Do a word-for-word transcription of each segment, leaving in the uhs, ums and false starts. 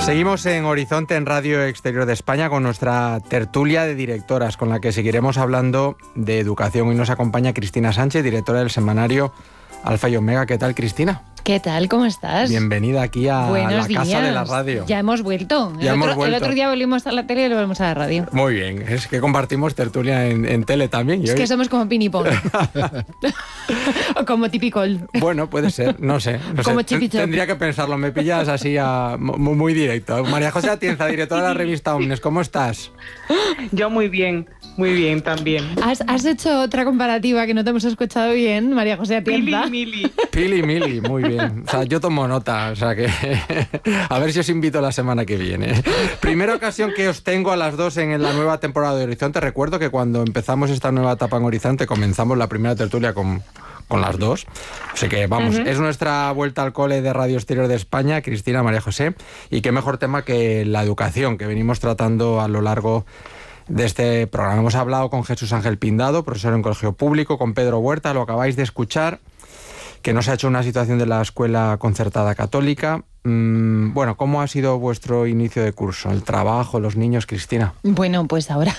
Seguimos en Horizonte, en Radio Exterior de España, con nuestra tertulia de directoras, con la que seguiremos hablando de educación. Hoy nos acompaña Cristina Sánchez, directora del semanario Alfa y Omega. ¿Qué tal, Cristina? ¿Qué tal? ¿Cómo estás? Bienvenida aquí a Buenos la días. casa de la radio. Ya hemos vuelto. Ya el, hemos otro, vuelto. el otro día volvimos a la tele y luego volvemos a la radio. Muy bien, es que compartimos tertulia en, en tele también. Es hoy... que somos como Pinipón. O como Tipicol. Bueno, puede ser, no sé. No como sé. Chipichop. Tendría que pensarlo, me pillas así a, muy, muy directo. María José Atienza, directora de la revista Omnes, ¿cómo estás? Yo muy bien, muy bien también. ¿Has, has hecho otra comparativa que no te hemos escuchado bien, María José Atienza? Pili Mili. Pili Mili, muy bien. O sea, yo tomo nota, o sea que a ver si os invito la semana que viene. Primera ocasión que os tengo a las dos en la nueva temporada de Horizonte. Recuerdo que cuando empezamos esta nueva etapa en Horizonte comenzamos la primera tertulia con, con las dos. Así que vamos, uh-huh. Es nuestra vuelta al cole de Radio Exterior de España, Cristina, María José. Y qué mejor tema que la educación, que venimos tratando a lo largo de este programa. Hemos hablado con Jesús Ángel Pindado, profesor en colegio público, con Pedro Huerta, lo acabáis de escuchar, que nos ha hecho una situación de la escuela concertada católica. Mm, bueno, ¿cómo ha sido vuestro inicio de curso? ¿El trabajo, los niños, Cristina? Bueno, pues ahora...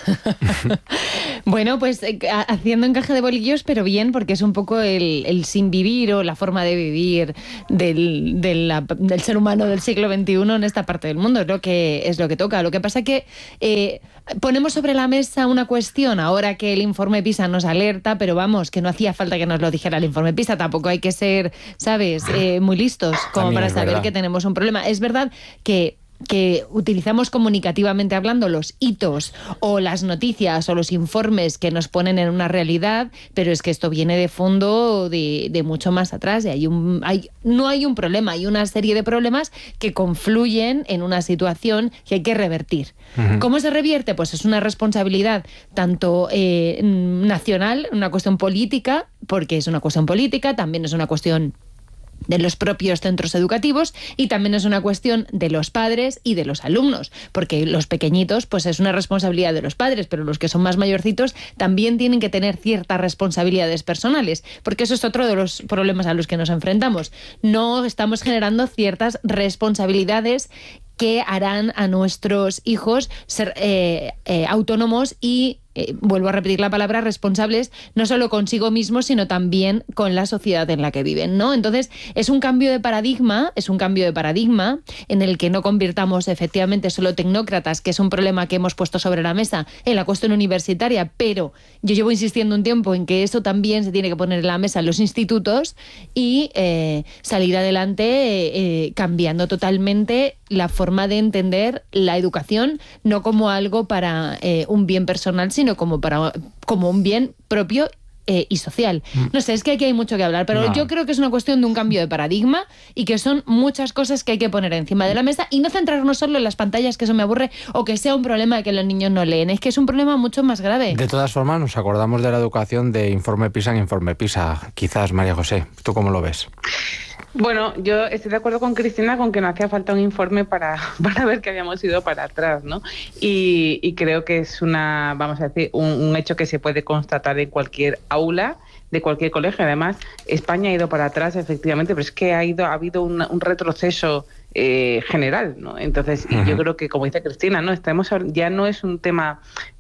bueno, pues eh, haciendo encaje de bolillos, pero bien, porque es un poco el, el sin vivir o la forma de vivir del, del, la, del ser humano del siglo veintiuno en esta parte del mundo. Es lo que, es lo que toca. Lo que pasa que eh, ponemos sobre la mesa una cuestión, ahora que el informe PISA nos alerta, pero vamos, que no hacía falta que nos lo dijera el informe PISA. Tampoco hay que ser, ¿sabes?, eh, muy listos como También para es saber verdad. que tenemos un problema. Es verdad que que utilizamos comunicativamente hablando los hitos o las noticias o los informes que nos ponen en una realidad, pero es que esto viene de fondo de, de mucho más atrás y hay un, hay, no hay un problema, hay una serie de problemas que confluyen en una situación que hay que revertir. Uh-huh. ¿Cómo se revierte? Pues es una responsabilidad tanto eh, nacional, una cuestión política, porque es una cuestión política, también es una cuestión de los propios centros educativos y también es una cuestión de los padres y de los alumnos, porque los pequeñitos pues es una responsabilidad de los padres, pero los que son más mayorcitos también tienen que tener ciertas responsabilidades personales, porque eso es otro de los problemas a los que nos enfrentamos. No estamos generando ciertas responsabilidades que harán a nuestros hijos ser eh, eh, autónomos y Eh, vuelvo a repetir la palabra, responsables, no solo consigo mismos, sino también con la sociedad en la que viven, ¿no? Entonces, es un cambio de paradigma, es un cambio de paradigma en el que no convirtamos efectivamente solo tecnócratas, que es un problema que hemos puesto sobre la mesa en la cuestión universitaria, pero yo llevo insistiendo un tiempo en que eso también se tiene que poner en la mesa en los institutos y eh, salir adelante eh, eh, cambiando totalmente la forma de entender la educación, no como algo para eh, un bien personal, sino como para como un bien propio eh, y social. No sé, es que aquí hay mucho que hablar, pero no. Yo creo que es una cuestión de un cambio de paradigma y que son muchas cosas que hay que poner encima de la mesa y no centrarnos solo en las pantallas, que eso me aburre, o que sea un problema de que los niños no leen. Es que es un problema mucho más grave. De todas formas, nos acordamos de la educación de Informe PISA en Informe PISA. Quizás, María José, ¿tú cómo lo ves? Bueno, yo estoy de acuerdo con Cristina con que no hacía falta un informe para, para ver que habíamos ido para atrás, ¿no? Y, y creo que es una, vamos a decir, un, un hecho que se puede constatar en cualquier aula de cualquier colegio. Además, España ha ido para atrás, efectivamente, pero es que ha ido ha habido un, un retroceso eh, general, ¿no? Entonces, uh-huh. yo creo que, como dice Cristina, no estamos ya no es un tema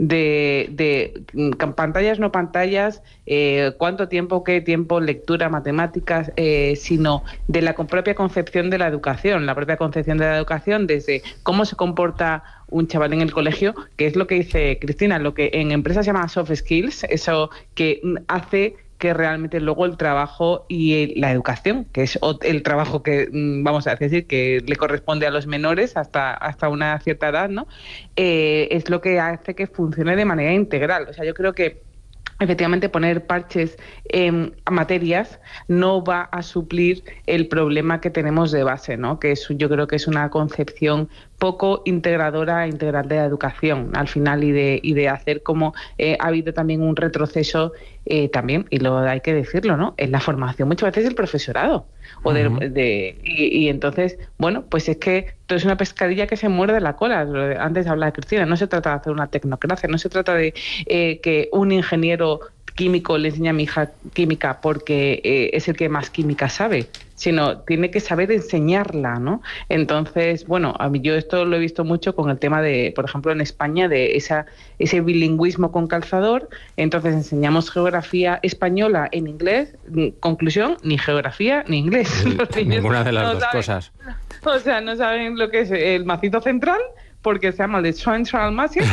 de, de pantallas, no pantallas, eh, cuánto tiempo, qué tiempo, lectura, matemáticas, eh, sino de la propia concepción de la educación, la propia concepción de la educación desde cómo se comporta un chaval en el colegio, que es lo que dice Cristina, lo que en empresas se llama soft skills, eso que hace que realmente luego el trabajo y la educación, que es el trabajo que, vamos a decir, que le corresponde a los menores hasta, hasta una cierta edad, ¿no? Eh, es lo que hace que funcione de manera integral. O sea, yo creo que efectivamente poner parches en materias no va a suplir el problema que tenemos de base, ¿no? Que es, yo creo que es una concepción poco integradora e integral de la educación al final y de, y de hacer como eh, ha habido también un retroceso eh, también, y lo hay que decirlo, ¿no? En la formación muchas veces del profesorado. O uh-huh. de, de, y, y entonces, bueno, pues es que todo es una pescadilla que se muerde la cola. Antes hablaba de Cristina, no se trata de hacer una tecnocracia, no se trata de eh, que un ingeniero químico le enseña a mi hija química porque eh, es el que más química sabe, sino tiene que saber enseñarla, ¿no? Entonces, bueno, a mí yo esto lo he visto mucho con el tema de, por ejemplo, en España, de esa ese bilingüismo con calzador. Entonces enseñamos geografía española en inglés, conclusión, ni geografía ni inglés. Ninguna de las no dos saben, cosas. O sea, no saben lo que es el macizo central, porque se llama el Central Massive,